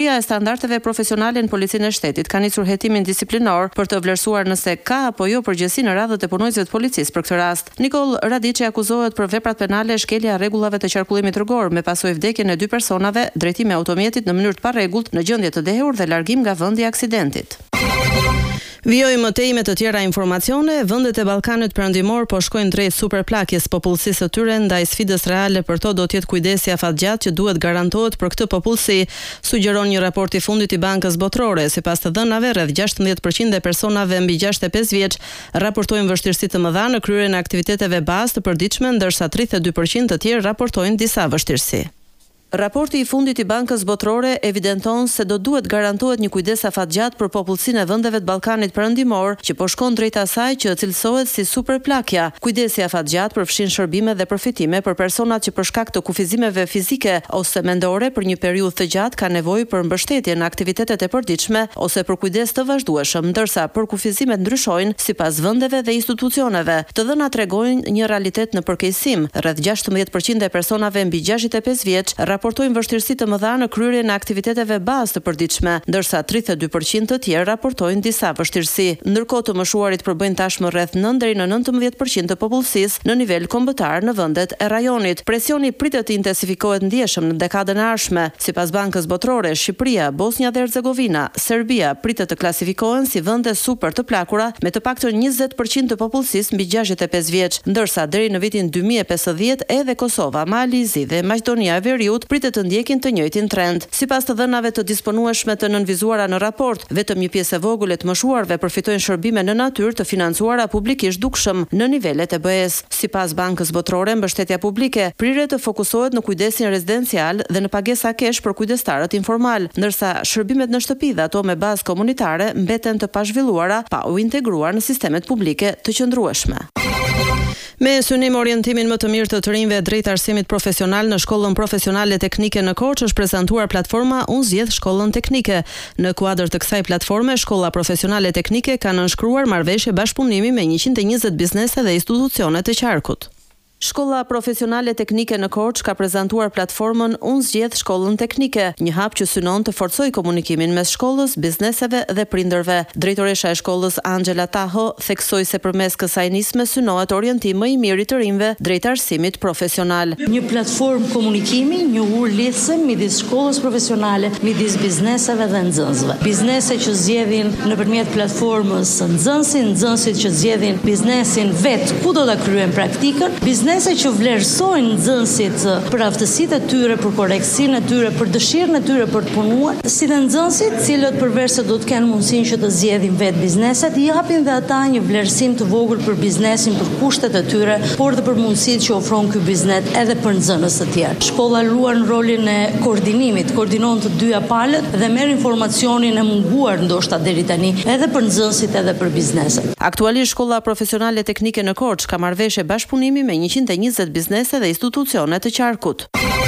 E standardeve profesionale në Policinë e Shtetit ka nisur hetimin disiplinor për të vlerësuar nëse ka apo jo përgjegjësi në radhët e punonjësve të policisë për këtë rast. Nikol Radiçi akuzohet për veprat penale shkelja e rregullave të qarkullimit rrugor me pasojë vdekjen e 2 personave, drejtim me automjetit në mënyrë të parregullt në gjendje të dehur dhe largim nga vendi i aksidentit. Vijoj më tej me të tjera informacione, vendet e Ballkanit Perëndimor po shkojnë drejt superplakjes popullsisë së tyre, ndaj sfidës reale për to do të jetë kujdesi afatgjat që duhet garantohet për këtë popullsi, sugjeron një raport i fundit i Bankës Botërore. Sipas të dhënave, rreth 16% e personave mbi 65 vjeç raportojnë vështirësi të mëdha në kryerjen e aktiviteteve bazë të përditshme, ndërsa 32% të tjerë raportojnë disa vështirësi. Raporti i fundit i Bankës Botërore evidenton se do duhet garantohet një kujdes afatgjat për popullsinë e vendeve të Ballkanit Perëndimor, që po shkon drejt asaj që cilësohet si superplakja. Kujdesi afatgjat përfshin shërbime dhe përfitime për personat që për shkak të kufizimeve fizike ose mendore për një periudhë të gjatë ka nevojë për mbështetje në aktivitetet e përditshme ose për kujdes të vazhdueshëm, ndërsa për kufizimet ndryshojnë sipas vendeve dhe institucioneve. Të dhënat tregojnë një realitet në përkeqësim. Rreth 16% e personave mbi 65 vjeç raportojnë vështirësi të mëdha në kryerjen e aktiviteteve bazë të përditshme, ndërsa 32% të tjerë raportojnë disa vështirësi. Ndërkohë të moshuarit përbëjnë tashmë rreth 9 deri në 19% të popullsisë në nivel kombëtar në vendet e rajonit. Presioni pritet të intensifikohet ndjeshëm në dekadën e ardhshme. Sipas Bankës Botërore, Shqipëria, Bosnia dhe Hercegovina, Serbia pritet të klasifikohen si vende super të plakura me të paktën 20% të popullsisë mbi 65 vjeç, ndërsa deri në vitin 2050 edhe Kosova, Malizi dhe Maqedonia e Veriut pritet të ndjekin të njëjtin trend. Sipas të dhënave të disponueshme të nënvizuara në raport, vetëm një pjesë e vogël e të moshuarve përfitojnë shërbime në natyrë të financuara publikisht dukshëm në nivelet e BE-s. Sipas Bankës Botërore, mbështetja publike priret të fokusohet në kujdesin rezidencial dhe në pagesa kesh për kujdestarët informal, ndërsa shërbimet në shtëpi dhe ato me bazë komunitare mbeten të pazhvilluara pa u integruar në sistemet publike të qëndrueshme. Me synim orientimin më të mirë të rinjve drejt arsimit profesional në shkollën profesionale teknike në Korçë është prezantuar platforma Unë zgjedh shkollën teknike. Në kuadër të kësaj platforme, Shkolla Profesionale Teknike ka nënshkruar marrëveshje bashkëpunimi me 120 biznese dhe institucione të qarkut. Shkolla Profesionale Teknike në Korçë ka prezantuar platformën Unë zgjedh shkollën teknike, një hap që synon të forcojë komunikimin mes shkollës, bizneseve dhe prindërve. Drejtoresha e shkollës Angela Taho theksoi se përmes kësaj nisme synohet orientim më i mirë i të rinjve drejt arsimit profesional. Një platformë komunikimi, një urlitse midis shkollës profesionale, midis bizneseve dhe nxënësve. Biznese që zgjedhin nëpërmjet platformës nxënësin, nxënësit që zgjedhin biznesin vet ku do ta kryejnë praktikën, biznese që vlerësojnë nxënësit për aftësitë e tyre, për korrektësinë e tyre, për dëshirën e tyre për të punuar, si dhe nxënësit, cilët përveç se do të kenë mundësinë që të zgjedhin vetë bizneset, japin dhe ata një vlerësim të vogël për biznesin, për kushtet e tyre, por dhe për mundësitë që ofron ky biznes edhe për nxënës të tjerë. Shkolla luan rolin e koordinimit, koordinon të dyja palët dhe merr informacionin e munguar ndoshta deri tani, edhe për nxënësit edhe për bizneset. Aktualisht Shkolla Profesionale Teknike në Korçë ka marrëveshje bashkëpunimi me 120 biznese dhe institucione të qarkut.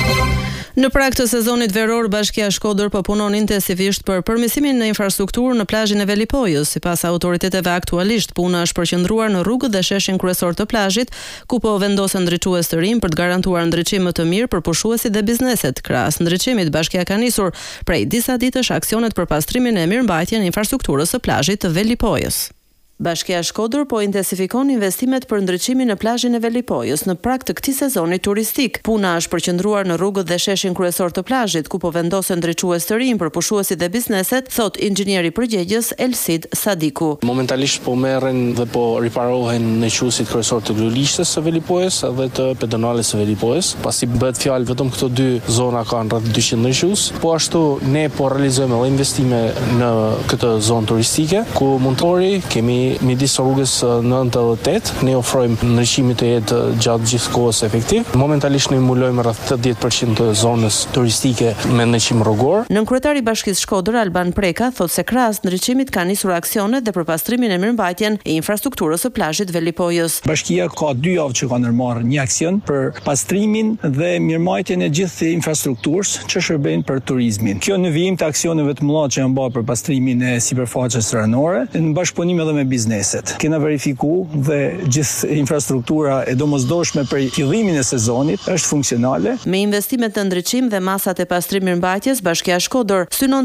Në prag të sezonit veror, Bashkia Shkodër po punon intensivisht për përmirësimin në infrastrukturë në plazhin e Velipojës. Sipas autoriteteve aktualisht, puna është përqendruar në rrugët dhe sheshin kryesor të plazhit, ku po vendosen ndriçues të rinj për të garantuar ndriçim më të mirë për pushuesit dhe bizneset. Krahas ndriçimit, Bashkia ka nisur prej disa ditësh aksionet për pastrimin e mirëmbajtjen e infrastrukturës së plazhit të Velipojës. Bashkia Shkodër po intensifikon investimet për ndriçimin në plazhin e Velipojës në prag të këtij sezoni turistik. Puna është përqendruar në rrugët dhe sheshin kryesor të plazhit, ku po vendosen ndriçues të rinj për pushuesit dhe bizneset, thot inxhinieri përgjegjës Elsid Sadiku. Momentalisht po merren dhe po riparohen nënçuesit kryesor të grulishtës së Velipojës dhe të pedonales së Velipojës. Pasi bëhet fjalë vetëm këto dy zona kanë rreth 200 nënçues, po ashtu ne po realizojmë edhe investime në këtë zonë turistike, ku montori kemi midis rrugës 9 dhe 8, ne ofrojmë ndriçimin të jetë gjatë gjithë kohës efektiv. Momentalisht ne mbulojmë rreth 80% të zonës turistike me ndriçim rrugor. Nënkryetari i Bashkisë Shkodër Alban Preka thotë se krahas ndriçimit ka nisur aksionet dhe për pastrimin e mirëmbajtjen e infrastrukturës së plazhit Velipojës. Bashkia ka 2 javë që ka ndërmarrë një aksion për pastrimin dhe mirëmbajtjen e gjithë infrastrukturës që shërbejnë për turizmin. Kjo në vijim të aksioneve të mëdha që janë bërë për pastrimin e sipërfaqes rënore, në bashkëpunim edhe me bizneset. Kena verifiku dhe gjithë infrastruktura e domosdoshme për fillimin e sezonit është funksionale. Me investimet në ndriçim dhe masat e pastrimit mirëmbajtjes, Bashkia Shkodër synon